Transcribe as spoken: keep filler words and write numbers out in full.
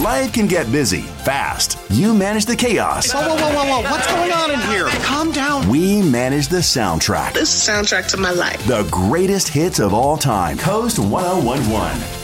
Life can get busy fast. You manage the chaos. Whoa, whoa, whoa, whoa, whoa. What's going on in here? Calm down. We manage the soundtrack. This is the soundtrack to my life. The greatest hits of all time. Coast ten eleven.